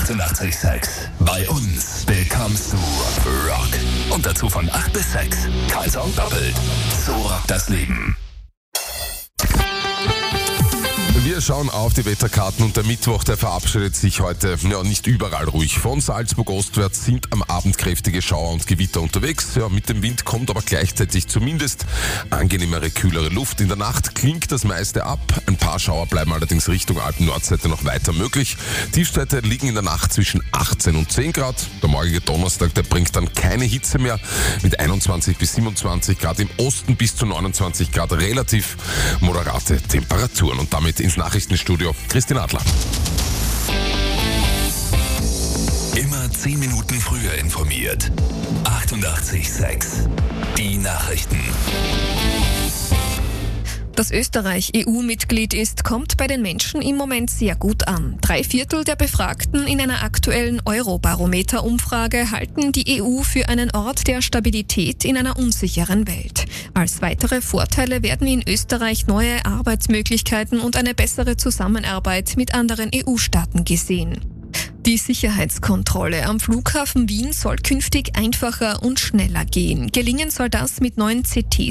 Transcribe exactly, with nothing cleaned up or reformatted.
achtundachtzig Komma sechs. Bei uns bekommst du Rock. Und dazu von acht bis sechs. Kein Song doppelt. So rockt das Leben. Wir schauen auf die Wetterkarten und der Mittwoch, der verabschiedet sich heute ja, nicht überall ruhig. Von Salzburg ostwärts sind am Abend kräftige Schauer und Gewitter unterwegs. Ja, mit dem Wind kommt aber gleichzeitig zumindest angenehmere, kühlere Luft. In der Nacht klingt das meiste ab. Ein paar Schauer bleiben allerdings Richtung Alpen-Nordseite noch weiter möglich. Tiefstwerte liegen in der Nacht zwischen achtzehn und zehn Grad. Der morgige Donnerstag, der bringt dann keine Hitze mehr mit einundzwanzig bis siebenundzwanzig Grad. Im Osten bis zu neunundzwanzig Grad, relativ moderate Temperaturen. Und damit ins Nachrichtenstudio Christine Adler. Immer zehn Minuten früher informiert. achtundachtzig Komma sechs. Die Nachrichten. Dass Österreich E U-Mitglied ist, kommt bei den Menschen im Moment sehr gut an. Drei Viertel der Befragten in einer aktuellen Eurobarometer-Umfrage halten die E U für einen Ort der Stabilität in einer unsicheren Welt. Als weitere Vorteile werden in Österreich neue Arbeitsmöglichkeiten und eine bessere Zusammenarbeit mit anderen E U-Staaten gesehen. Die Sicherheitskontrolle am Flughafen Wien soll künftig einfacher und schneller gehen. Gelingen soll das mit neuen C T